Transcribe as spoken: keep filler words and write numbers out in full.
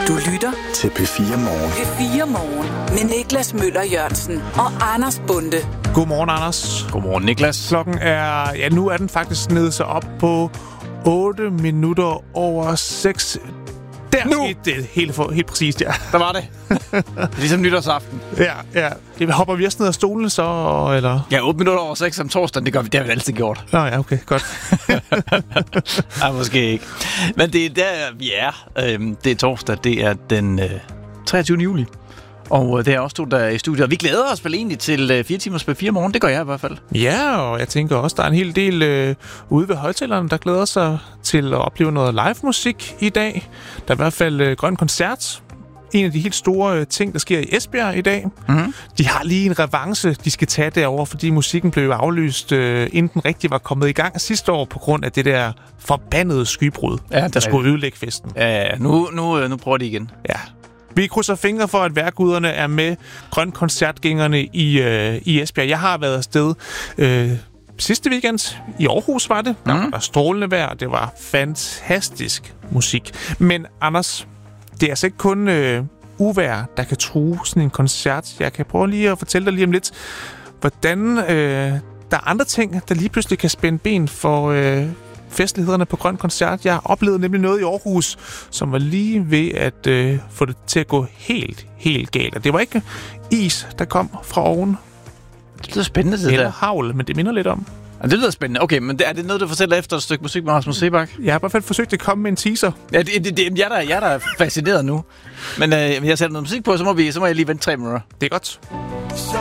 Du lytter til P fire Morgen. P fire Morgen med Niklas Møller Jørgensen og Anders Bonde. Godmorgen, Anders. Godmorgen, Niklas. Klokken er, ja, nu er den faktisk nede sig op på otte minutter over seks. Der Nu! skete det helt, for, helt præcist, ja. Der var det. Ligesom nytårsaften. Ja, ja. Det hopper vi også ned af stolen så, eller? Ja, otte minutter over seks om torsdagen, det, gør vi, det har vi altid gjort. Nå ja, okay, godt. Nej, måske ikke. Men det er der, vi er. Øhm, det er torsdag, det er den øh, treogtyvende juli. Og øh, det er også to, der er i studiet. Vi glæder os vel egentlig til øh, fire timers P fire Morgen. Det gør jeg i hvert fald. Ja, og jeg tænker også, der er en hel del øh, ude ved højtalerne, der glæder sig til at opleve noget live musik i dag. Der er i hvert fald øh, Grøn Koncert. En af de helt store øh, ting, der sker i Esbjerg i dag. Mm-hmm. De har lige en revanche, de skal tage derover, fordi musikken blev aflyst, øh, inden den rigtig var kommet i gang sidste år, på grund af det der forbandede skybrud, Ja, der skulle ødelægge festen. Ja, ja. Nu, nu, nu prøver de igen. Ja. Vi krydser fingre for, at værkuderne er med Grøn Koncertgængerne i, øh, i Esbjerg. Jeg har været afsted øh, sidste weekend. I Aarhus var det. Der mm. var der strålende vejr, og det var fantastisk musik. Men Anders, det er altså ikke kun øh, uvejr, der kan true sådan en koncert. Jeg kan prøve lige at fortælle dig lige om lidt, hvordan øh, der er andre ting, der lige pludselig kan spænde ben for øh, festlighederne på Grøn Koncert. Jeg oplevede nemlig noget i Aarhus, som var lige ved at øh, få det til at gå helt, helt galt. Og det var ikke is, der kom fra oven. Det lyder spændende, det Eller der. havl, men det minder lidt om. Ja, det lyder spændende. Okay, men er det noget, du fortæller efter et stykke musik med Rasmus Seebach? Jeg har i hvert fald forsøgt at komme med en teaser. Ja, det, det, det, jeg, er der, jeg er der fascineret nu. Men øh, jeg sætter noget musik på, så må, vi, så må jeg lige vente tre minutter. Det er godt.